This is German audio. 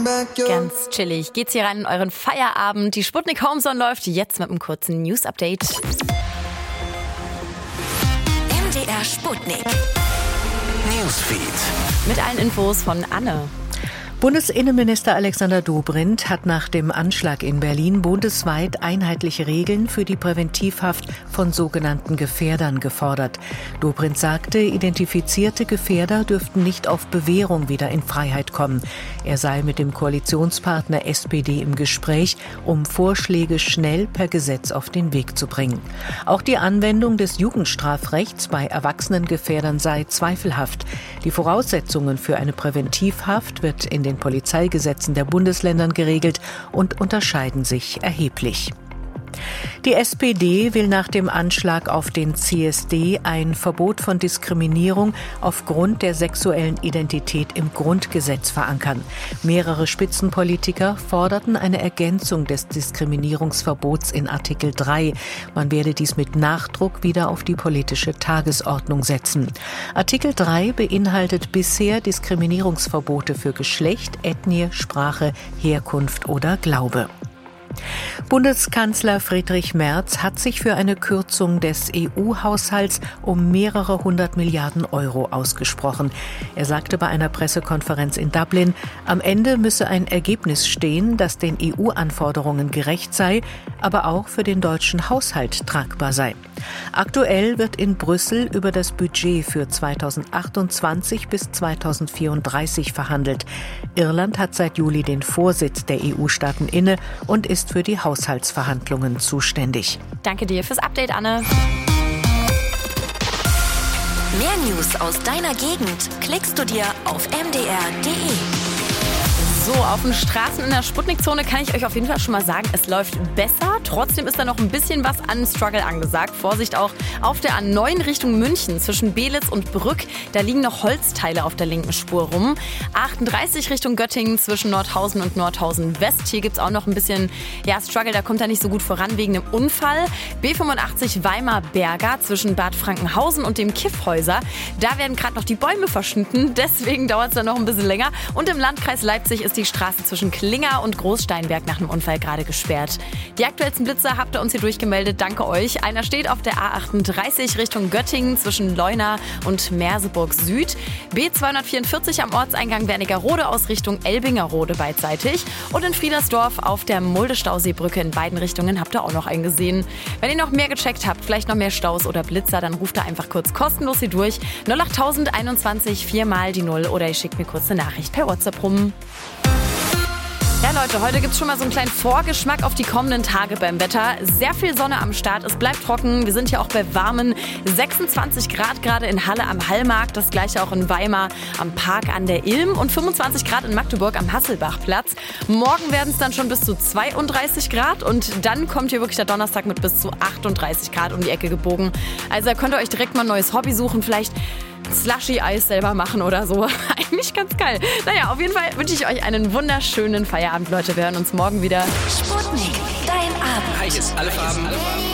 Ganz chillig geht's hier rein in euren Feierabend. Die Sputnik Homezone läuft jetzt mit einem kurzen News-Update. MDR Sputnik Newsfeed. Mit allen Infos von Anne. Bundesinnenminister Alexander Dobrindt hat nach dem Anschlag in Berlin bundesweit einheitliche Regeln für die Präventivhaft von sogenannten Gefährdern gefordert. Dobrindt sagte, identifizierte Gefährder dürften nicht auf Bewährung wieder in Freiheit kommen. Er sei mit dem Koalitionspartner SPD im Gespräch, um Vorschläge schnell per Gesetz auf den Weg zu bringen. Auch die Anwendung des Jugendstrafrechts bei Erwachsenengefährdern sei zweifelhaft. Die Voraussetzungen für eine Präventivhaft wird in den Polizeigesetzen der Bundesländern geregelt und unterscheiden sich erheblich. Die SPD will nach dem Anschlag auf den CSD ein Verbot von Diskriminierung aufgrund der sexuellen Identität im Grundgesetz verankern. Mehrere Spitzenpolitiker forderten eine Ergänzung des Diskriminierungsverbots in Artikel 3. Man werde dies mit Nachdruck wieder auf die politische Tagesordnung setzen. Artikel 3 beinhaltet bisher Diskriminierungsverbote für Geschlecht, Ethnie, Sprache, Herkunft oder Glaube. Bundeskanzler Friedrich Merz hat sich für eine Kürzung des EU-Haushalts um mehrere 100 Milliarden Euro ausgesprochen. Er sagte bei einer Pressekonferenz in Dublin, am Ende müsse ein Ergebnis stehen, das den EU-Anforderungen gerecht sei, aber auch für den deutschen Haushalt tragbar sei. Aktuell wird in Brüssel über das Budget für 2028 bis 2034 verhandelt. Irland hat seit Juli den Vorsitz der EU-Staaten inne und ist für die Haushaltsverhandlungen zuständig. Danke dir fürs Update, Anne. Mehr News aus deiner Gegend klickst du dir auf mdr.de. So, auf den Straßen in der Sputnik-Zone kann ich euch auf jeden Fall schon mal sagen, es läuft besser. Trotzdem ist da noch ein bisschen was an Struggle angesagt. Vorsicht auch auf der A9 Richtung München zwischen Belitz und Brück. Da liegen noch Holzteile auf der linken Spur rum. A38 Richtung Göttingen zwischen Nordhausen und Nordhausen West. Hier gibt es auch noch ein bisschen Struggle. Da kommt er nicht so gut voran wegen einem Unfall. B85 Weimar-Berger zwischen Bad Frankenhausen und dem Kiffhäuser. Da werden gerade noch die Bäume verschnitten. Deswegen dauert es dann noch ein bisschen länger. Und im Landkreis Leipzig ist die Straße zwischen Klinger und Großsteinberg nach einem Unfall gerade gesperrt. Die aktuellsten Blitzer habt ihr uns hier durchgemeldet. Danke euch. Einer steht auf der A38 Richtung Göttingen zwischen Leuna und Merseburg Süd. B244 am Ortseingang Wernigerode aus Richtung Elbingerode beidseitig. Und in Friedersdorf auf der Mulde-Stauseebrücke in beiden Richtungen habt ihr auch noch einen gesehen. Wenn ihr noch mehr gecheckt habt, vielleicht noch mehr Staus oder Blitzer, dann ruft da einfach kurz kostenlos hier durch. 08000 21 4 mal die 0 oder ihr schickt mir kurz eine Nachricht per WhatsApp rum. Ja Leute, heute gibt's schon mal so einen kleinen Vorgeschmack auf die kommenden Tage beim Wetter. Sehr viel Sonne am Start, es bleibt trocken. Wir sind hier auch bei warmen 26 Grad gerade in Halle am Hallmarkt. Das gleiche auch in Weimar am Park an der Ilm und 25 Grad in Magdeburg am Hasselbachplatz. Morgen werden es dann schon bis zu 32 Grad und dann kommt hier wirklich der Donnerstag mit bis zu 38 Grad um die Ecke gebogen. Also da könnt ihr euch direkt mal ein neues Hobby suchen, vielleicht Slushy-Eis selber machen oder so. Eigentlich ganz geil. Naja, auf jeden Fall wünsche ich euch einen wunderschönen Feierabend, Leute. Wir hören uns morgen wieder. Sputnik, dein Abend. Hi, hier ist alle Farben.